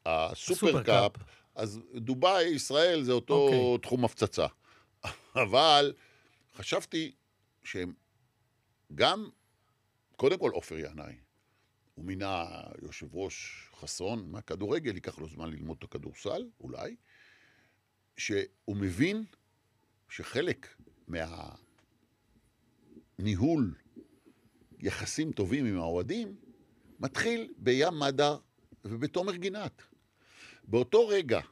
הסופר קאפ, אז דובאי, ישראל, זה אותו תחום הפצצה. אבל חשבתי שהם גם, קודם כל עופר ינאי, הוא מינה יושב ראש חסון מהכדורגל, ייקח לו זמן ללמוד את הכדורסל, אולי, שהוא מבין שחלק מהניהול יחסים טובים עם האוהדים, מתחיל בים מדר ובתומר גינת. באותו רגע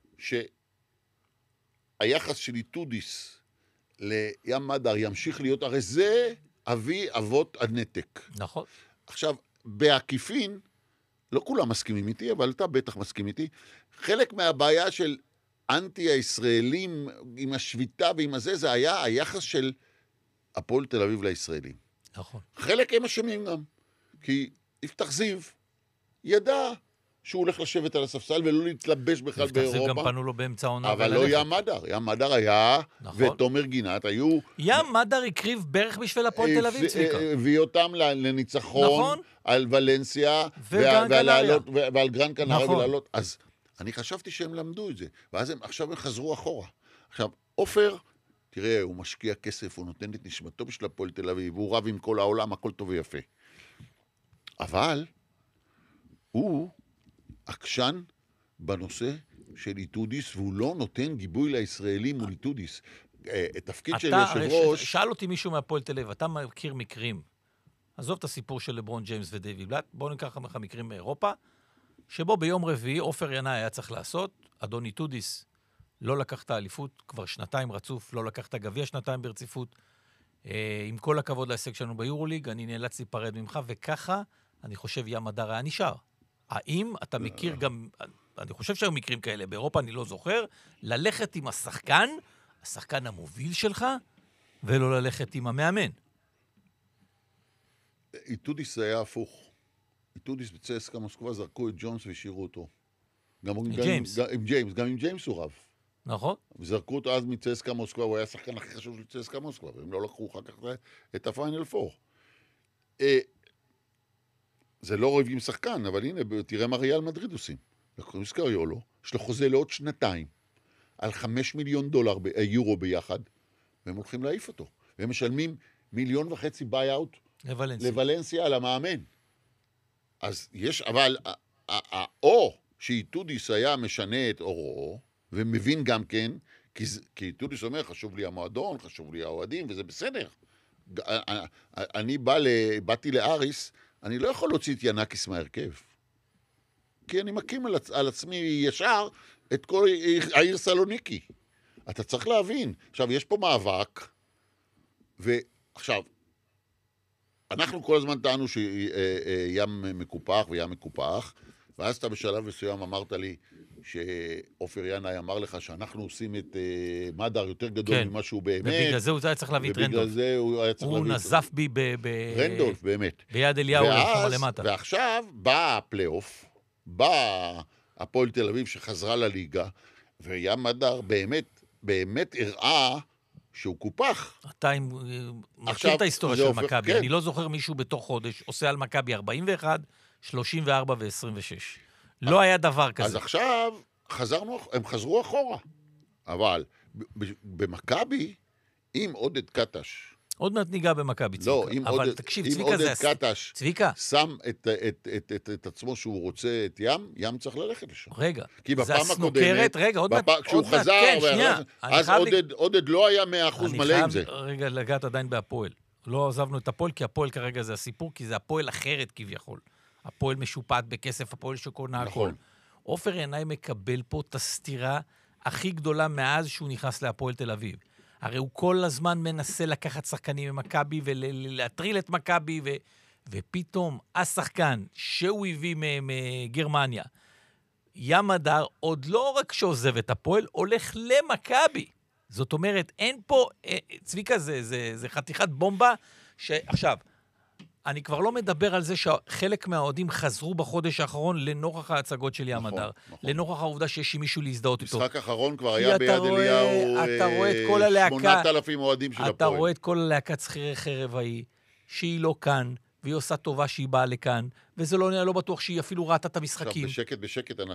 שהיחס של איתודיס לים מדר ימשיך להיות, הרי זה אבי אבות הנתק. נכון. עכשיו, בעקיפין, לא כולם מסכימים איתי, אבל אתה בטח מסכים איתי, חלק מהבעיה של אנטי הישראלים עם השביתה ועם הזה, זה היה היחס של הפועל תל אביב לישראלים. נכון. חלק הם אשמים גם, כי יפתח זיו ידע שהוא הולך לשבת על הספסל ולא להתלבש בכלל באירופה. יפתח זיו גם פנו לו באמצע העונה. אבל לא ים מדר. ים מדר היה, נכון. ותומר גינת היו... ים מדר הקריב בערך בשביל הפועל תל אביב, צביקה. הביא אותם לניצחון, נכון. על ולנסיה, ועל גרן קנריה נכון. ולעלות. אז אני חשבתי שהם למדו את זה, ואז עכשיו הם חזרו אחורה. עכשיו, עופר, תראה, הוא משקיע כסף, הוא נותן את נשמתו בשביל הפועל תל אביב, הוא רב עם כל העולם, הכל טוב ויפה. אבל הוא עקשן בנושא של איתודיס, והוא לא נותן גיבוי לישראלים מול איתודיס. תפקיד של יושב ראש... שאל אותי מישהו מהפועל תל אביב, אתה מכיר מקרים, עזוב את הסיפור של לברון ג'יימס ודייוויד בלאט, בואו ניקח לך מקרים מאירופה, שבו ביום רביעי עופר ינאי היה צריך לעשות, אדון איתודיס לא לקח את האליפות, כבר שנתיים רצוף, לא לקח את הגביע שנתיים ברציפות, עם כל הכבוד להישג שלנו ביורוליג, אני נאלץ להיפרד ממך, וככה אני חושב ים מדר היה נשאר. האם אתה מכיר גם, אני חושב שהיו מקרים כאלה, באירופה אני לא זוכר, ללכת עם השחקן המוביל שלך, ולא ללכת עם המאמן. איתודיס היה הפוך. איתודיס בצסקה מוסקבה זרקו את ג'ונס והשאירו אותו. עם ג'יימס. גם עם ג'יימס הוא רב. נכון. וזרקו אותו אז מצסקה מוסקבה, הוא היה השחקן הכי חשוב של צסקה מוסקבה, והם לא לקחו אחר כך את הפיינל 4. זה לא רב עם שחקן, אבל הנה, תראה מה ריאל מדריד עושים. לקחו סקריולו, יש לו חוזה לעוד שנתיים, על $5 מיליון יורו ביחד, והם הולכים להעיף אותו. והם משלמים $1.5 מיליון ביי-אוט לוולנסיה על המאמן. אז יש, אבל, או שאיתודיס היה משנה את אורו, ומבין גם כן, כי איתודיס אומר, חשוב לי המועדון, חשוב לי האוהדים, וזה בסדר. אני באתי לאריס, אני לא יכול להוציא את ינקיס מהרכב. כי אני מקים על עצמי ישר את כל העיר סלוניקי. אתה צריך להבין. עכשיו, יש פה מאבק, ועכשיו, אנחנו כל הזמן טענו שים מקופח וים מקופח, ואז אתה בשלב מסוים אמרת לי שעופר ינאי אמר לך שאנחנו עושים את מדר יותר גדול ממה שהוא באמת. ובגלל זה הוא היה צריך להביא את רנדולף. ובגלל זה הוא היה צריך להביא את... הוא נזף בי רנדולף, באמת. ביד אליהו למטה. ועכשיו בא הפלייאוף, בא הפועל תל אביב שחזרה לליגה, וים מדר באמת הראה שהוא קופח. אתה מכיר את ההיסטוריה של מכבי. אני לא זוכר מישהו בתוך חודש עושה על מכבי 41, 34 ו-26. לא היה דבר כזה. אז עכשיו הם חזרו אחורה. אבל במכבי, עם עודד קטש... עוד מעט ניגע במכבי, צביקה. לא, אבל תקשיב, אם צביקה עודד קטש שם את עצמו שהוא רוצה את ים צריך ללכת לשם. רגע, כי זה בפעם הסנוקרת, רגע, עוד מעט, כשהוא חזר, אז עודד לא היה 100% מלא עם זה. אני חייב רגע לגעת עדיין בהפועל. לא עזבנו את הפועל, כי הפועל כרגע זה הסיפור, כי זה הפועל אחרת כביכול. הפועל משופעת בכסף, הפועל שקונה הכל. עופר ינאי מקבל פה את הסתירה הכי גדולה מאז שהוא נכנס להפועל תל אביב. הרי הוא כל הזמן מנסה לקחת שחקנים ממכבי ולהטריל את מכבי, ופתאום השחקן שהוא הביא מגרמניה, ים מדר, עוד לא רק שעוזב את הפועל, הולך למכבי. זאת אומרת, אין פה, צביקה, זה חתיכת בומבה, שעכשיו, אני כבר לא מדבר על זה שחלק מהאוהדים חזרו בחודש האחרון לנוכח ההצגות של ים מדר. לנוכח העובדה שיש מישהו להזדהות איתו. משחק האחרון כבר היה ביד אליהו 8,000 אוהדים של הפועל. אתה רואה את כל הלהקת שכירי חרב ההיא, שהיא לא כאן, והיא עושה טובה שהיא באה לכאן, וזה לא בטוח שהיא אפילו ראתה את המשחקים. עכשיו בשקט,